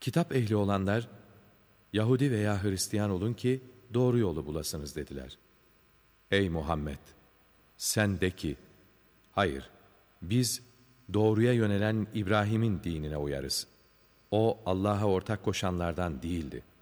Kitap ehli olanlar, Yahudi veya Hristiyan olun ki doğru yolu bulasınız dediler. Ey Muhammed! Sen de ki, hayır, biz doğruya yönelen İbrahim'in dinine uyarız. O Allah'a ortak koşanlardan değildi.